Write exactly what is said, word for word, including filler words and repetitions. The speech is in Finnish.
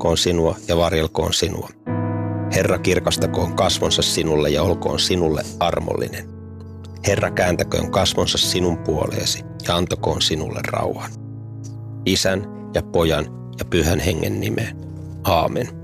pelätelköön sinua ja varjelkoon sinua. Herra kirkastakoon kasvonsa sinulle ja olkoon sinulle armollinen. Herra kääntäköön kasvonsa sinun puoleesi ja antakoon sinulle rauhan. Isän ja Pojan ja Pyhän Hengen nimeen. Aamen.